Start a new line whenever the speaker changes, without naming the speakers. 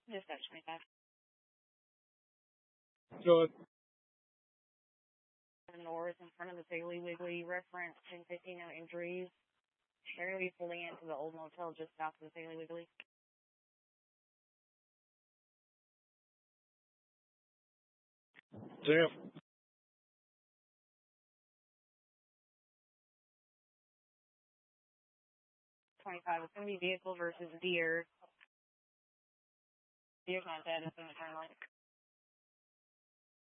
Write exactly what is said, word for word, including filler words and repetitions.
Dispatch twenty-five.
Go ahead.
North in front of the Piggly Wiggly, reference ten fifty, no injuries. They're going to be pulling into the old motel just south of the Piggly Wiggly.
Damn.
twenty-five. It's going to be vehicle versus deer. Deer's not dead. It's in the turn lane.